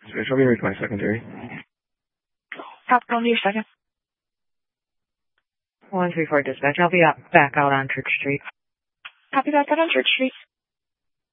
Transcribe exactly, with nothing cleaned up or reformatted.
Dispatch, I'll be reached by secondary. Copy, on your second. one three four Dispatch, I'll be out, back out on Church Street. Copy that, out on Church Street.